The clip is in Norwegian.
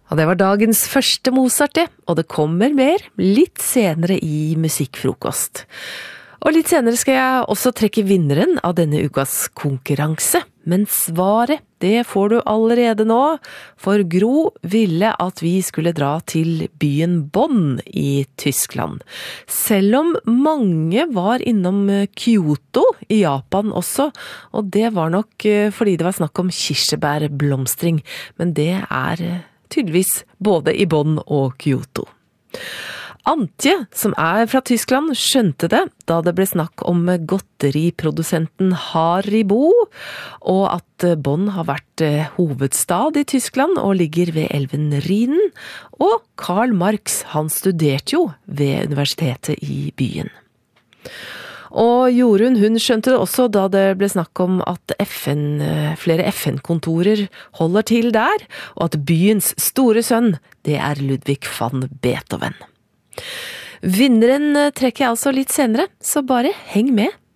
Og det var dagens første Mozart, det, og det kommer mer litt senere i Musikkfrokost. Og litt senere skal jeg også trekke vinneren av denne ukas konkurranse, men svaret, det får du allerede nå, for Gro ville at vi skulle dra til byen Bonn i Tyskland. Selv om mange var innom Kyoto i Japan også, og det var nok fordi det var snakk om kirsebærblomstring, men det tydeligvis både i Bonn og Kyoto. Antje, som fra Tyskland, skjønte det da det ble snakk om godteriprodusenten Haribo, og at Bonn har vært hovedstad i Tyskland og ligger ved elven Rhinen, og Karl Marx, han studerte jo ved universitetet i byen. Og Jorunn, hun skjønte det også da det ble snakk om at flere FN-kontorer holder til der, og at byens store sønn, det Ludwig van Beethoven. Vinneren trekker jeg altså litt senere, så bare heng med.